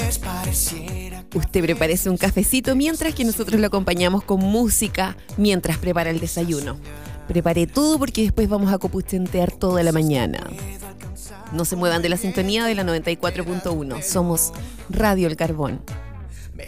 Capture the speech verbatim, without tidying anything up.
Usted prepárese un cafecito mientras que nosotros lo acompañamos con música mientras prepara el desayuno. Prepare todo porque después vamos a copuchentear toda la mañana. No se muevan de la sintonía de la noventa y cuatro punto uno. Somos Radio El Carbón.